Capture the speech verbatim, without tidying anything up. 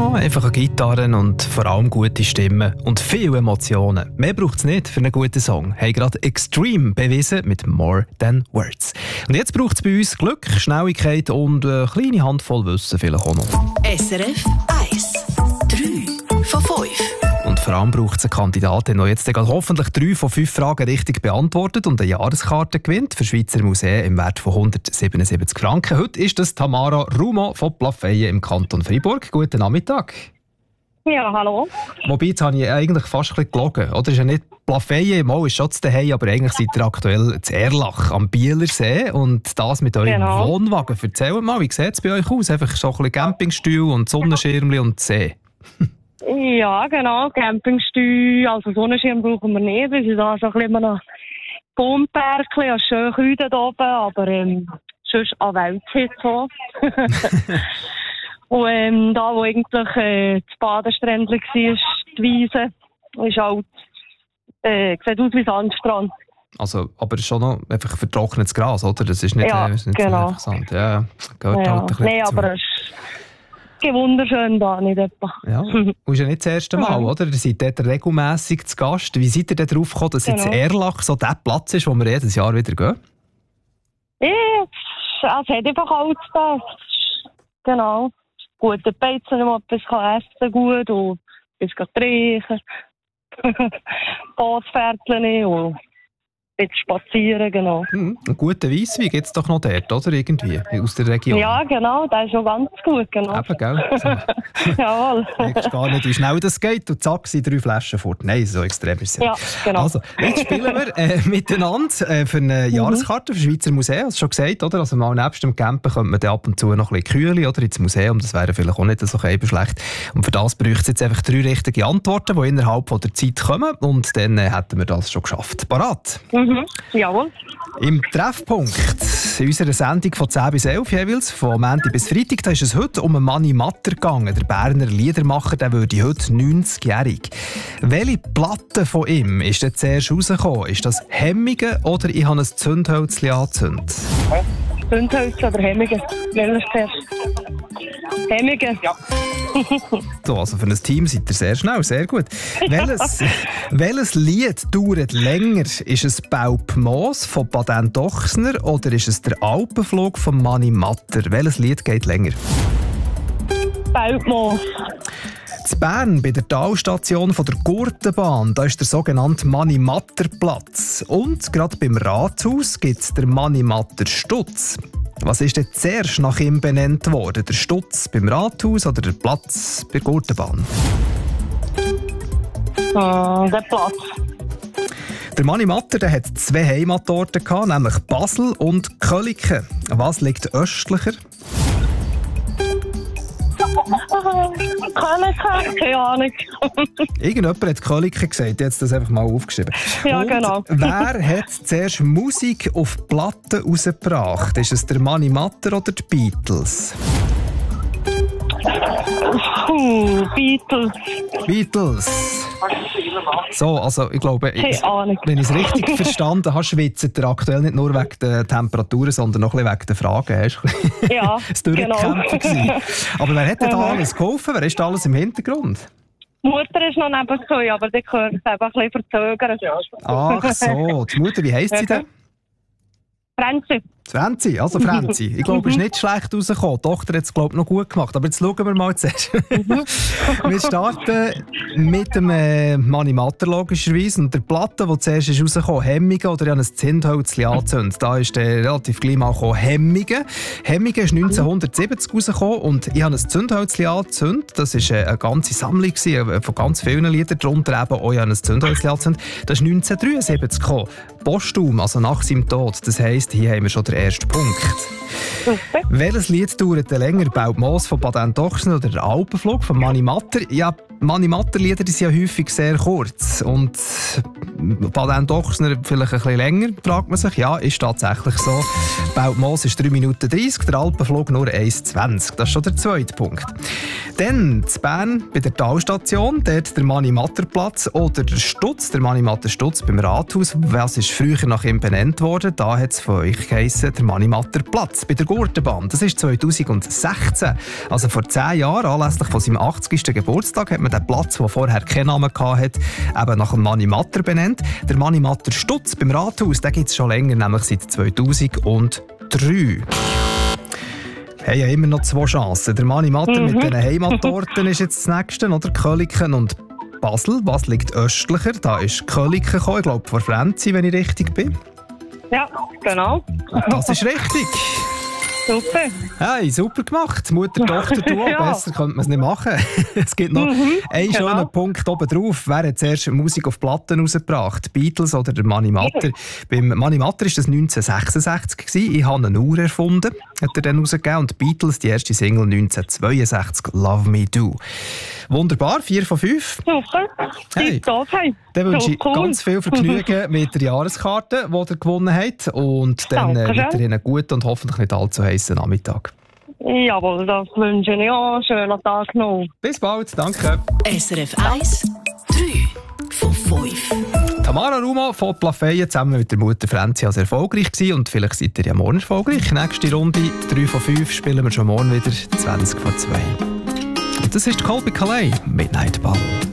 Piano, einfache Gitarren und vor allem gute Stimmen und viele Emotionen. Mehr braucht es nicht für einen guten Song. Haben gerade Extreme bewiesen mit More Than Words. Und jetzt braucht es bei uns Glück, Schnelligkeit und eine kleine Handvoll Wissen vielleicht auch noch. S R F eins. drei von fünf. Und vor allem braucht es eine Kandidatin, die jetzt hoffentlich drei von fünf Fragen richtig beantwortet und eine Jahreskarte gewinnt für Schweizer Museen im Wert von hundertsiebenundsiebzig Franken. Heute ist das Tamara Rumo von Plafeyen im Kanton Freiburg. Guten Nachmittag. Ja, hallo. Wobei, jetzt habe ich eigentlich fast ein bisschen gelogen. Oder ist ja nicht Plafeyen, mal ist schon zu daheim, aber eigentlich seid ihr aktuell zu Erlach am Bielersee und das mit eurem Genau. Wohnwagen. Erzählt mal, wie sieht es bei euch aus? Einfach so ein bisschen Campingstuhl und Sonnenschirmchen und See. Ja, genau. Campingstuhl, also Sonnenschirm brauchen wir nicht. Es ist da so ein bisschen immer noch Baumbergchen, ja, schön grün da oben, aber ähm, sonst an Weltzeit so. Und ähm, da, wo eigentlich äh, das Badesträndchen war, die Wiese, ist halt, äh, sieht aus wie Sandstrand. Also, aber es ist schon noch einfach vertrocknetes Gras, oder? Das ist nicht, Ja, äh, ist nicht genau. so einfach Sand. Ja, gehört Ja. halt ein bisschen Nein, dazu. aber es ist wunderschön da, nicht etwa. Ja, und ist ja nicht das erste Mal, Ja. oder? Ihr seid dort regelmässig zu Gast. Wie seid ihr denn darauf gekommen, dass jetzt Genau. Erlach so der Platz ist, wo wir jedes Jahr wieder gehen? Ja, es hat einfach alles da. Genau. Gute Beizen, wo man etwas essen kann, gut und etwas trinken. Bootsfährtchen und ein bisschen spazieren, genau. Hm, einen guten Weisswein gibt es doch noch dort, oder? Irgendwie, aus der Region. Ja, genau, das ist schon ganz gut, genau. Eben, gell? So. Jawohl. Du merkst gar nicht, wie schnell das geht und zack, sind drei Flaschen fort. Nein, so extrem ist es ja. Ja, genau. Also, jetzt spielen wir äh, miteinander äh, für eine Jahreskarte für Schweizer Museen. Hast du schon gesagt, oder? Also mal nebst dem Campen könnte man dann ab und zu noch ein bisschen kühlen, oder? Ins Museum, das wäre vielleicht auch nicht so eben schlecht. Und für das bräuchte es jetzt einfach drei richtige Antworten, die innerhalb von der Zeit kommen. Und dann äh, hätten wir das schon geschafft. Parat? Mhm. Jawohl. Im Treffpunkt in unserer Sendung von zehn bis elf jeweils, von Montag bis Freitag, da ist es heute um einen Manni Matter gegangen. Der Berner Liedermacher, der würde heute neunzigjährig. Welche Platte von ihm ist denn zuerst rausgekommen? Ist das Hemmige oder ich habe ein Zündhölzchen angezündet? Zündholz oder Hemmige? Welches zuerst? Hemmige? Ja. So, also für ein Team seid ihr sehr schnell, sehr gut. Welches, welches Lied dauert länger? Ist es Baupmoos von Baden Dochsner oder ist es der Alpenflug von Manni Matter? Welches Lied geht länger? Baupmoos. In Bern, bei der Talstation von der Gurtenbahn, da ist der sogenannte Manni-Matter-Platz. Und gerade beim Rathaus gibt es den Manni-Matter-Stutz. Was ist denn zuerst nach ihm benannt worden? Der Stutz beim Rathaus oder der Platz bei der Gurtenbahn? Hm, der Platz. Der Manni Matter, der hat zwei Heimatorte gehabt, nämlich Basel und Köliken. Was liegt östlicher? Keine, keine Ahnung. Irgendjemand hat Köliken gesagt, jetzt das einfach mal aufgeschrieben. Ja, und genau. Wer hat zuerst Musik auf Platten rausgebracht? Ist es der Manni Matter oder die Beatles? Puh, Beatles. Beatles. So, also ich glaube, ich, Keine Ahnung. wenn ich es richtig verstanden habe, schwitzt er aktuell nicht nur wegen der Temperaturen, sondern noch ein bisschen wegen der Fragen. Hast du Ja, das Durchkämpfen gewesen. Aber wer hat denn da alles geholfen? Wer ist da alles im Hintergrund? Die Mutter ist noch nebenzu, aber die gehört es einfach ein bisschen verzögern. Ach so, die Mutter, wie heisst sie denn? Franzi. Franzi, also Franzi. Ich glaube, es ist nicht schlecht rausgekommen. Die Tochter hat es, glaube ich, noch gut gemacht. Aber jetzt schauen wir mal zuerst. Wir starten mit dem äh, Manni Matter logischerweise. Und der Platte, die zuerst ist rausgekommen, Hemmige oder ich habe ein Zündhölzchen angezündet. Da ist der relativ gleich mal gekommen, Hemmige. Hemmige ist neunzehnhundertsiebzig rausgekommen und ich habe ein Zündhölzchen angezündet. Das war äh, eine ganze Sammlung gewesen, von ganz vielen Liedern. Darunter eben auch, ich habe ein Zündhölzchen angezündet. Das ist neunzehnhundertdreiundsiebzig gekommen. Postum, also nach seinem Tod. Das heisst, hier haben wir schon den ersten Punkt. Super. Welches Lied dauert denn länger? Baupmoos von Baden Dochsner oder der Alpenflug von Manni Matter? Ja, Manni Matter Lieder sind ja häufig sehr kurz. Und Patent Ochsner vielleicht ein bisschen länger, fragt man sich. Ja, ist tatsächlich so. Belpmoos ist drei Minuten dreißig, der Alpenflug nur eins zwanzig. Das ist schon der zweite Punkt. Dann in Bern bei der Talstation, dort der Mani-Matter-Platz oder der Stutz, der Mani-Matter-Stutz beim Rathaus. Was ist früher nach ihm benannt worden? Da hat es von euch geheissen, der Mani-Matter-Platz bei der Gurtenbahn. Das ist zweitausendsechzehn. Also vor zehn Jahren, anlässlich von seinem achtzigsten Geburtstag, hat man den Platz, der vorher keinen Namen hatte, eben nach dem Mani-Matter benannt. Der Mani-Matter-Stutz beim Rathaus, den gibt es schon länger, nämlich seit zweitausenddrei. Wir haben ja immer noch zwei Chancen. Der Mani-Matter mhm. mit diesen Heimatorten ist jetzt das nächste, oder? Köliken und Basel. Was liegt östlicher? Da ist Köliken gekommen, ich glaube von Frenzi, wenn ich richtig bin. Ja, genau. Das ist richtig. Super. Hey, super gemacht. Mutter, Tochter, du. Ja. Besser könnte man es nicht machen. Es gibt noch mhm, einen genau. schönen Punkt oben drauf. Wer hat zuerst Musik auf Platten rausgebracht? Die Beatles oder der Mani-Matter? Beim Mani-Matter war das neunzehnhundertsechsundsechzig gewesen. Ich habe eine Uhr erfunden, hat er dann rausgegeben. Und die Beatles, die erste Single neunzehnhundertzweiundsechzig, Love Me Do. Wunderbar, vier von fünf. Super. Hey. Hey. Dann wünsche so ich cool. ganz viel Vergnügen mit der Jahreskarte, die ihr gewonnen habt. Und dann äh, weiterhin einen guten und hoffentlich nicht allzu heißen Nachmittag. Jawohl, das wünsche ich auch. Schönen Tag noch. Bis bald, danke. S R F eins, drei von fünf. Tamara Ruma von Plafeyen zusammen mit der Mutter Franzi als erfolgreich gewesen. Und vielleicht seid ihr ja morgen erfolgreich. Nächste Runde, drei von fünf, spielen wir schon morgen wieder, zwanzig von zwei. Und das ist Colby Calais, Midnight Ball.